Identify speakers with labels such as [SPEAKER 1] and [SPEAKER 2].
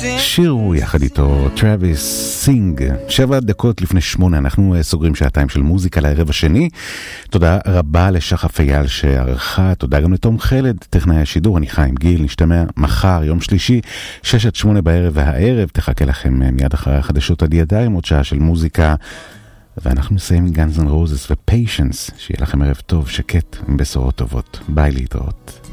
[SPEAKER 1] שירו יחד איתו טרוויס סינג. 7 דקות לפני 8 אנחנו סוגרים שעתיים של מוזיקה לערב השני. תודה רבה לשחף אייל שערכה, תודה גם לתום חלד טכנאי השידור. אני חיים גיל, נשתמע מחר יום שלישי 6 עד 8 בערב, והערב תחכה לכם מיד אחרי החדשות עד ידיים עוד שעה של מוזיקה, ואנחנו נסיים עם גאנז אנד רוזס ופיישנס. שיהיה לכם ערב טוב, שקט, עם בשורות טובות. ביי, להתראות.